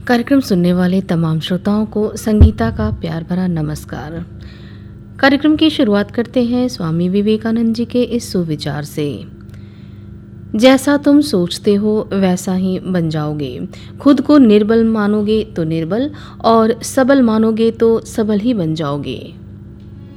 कार्यक्रम सुनने वाले तमाम श्रोताओं को संगीता का प्यार भरा नमस्कार। कार्यक्रम की शुरुआत करते हैं स्वामी विवेकानंद जी के इस सुविचार से। जैसा तुम सोचते हो वैसा ही बन जाओगे। खुद को निर्बल मानोगे तो निर्बल और सबल मानोगे तो सबल ही बन जाओगे।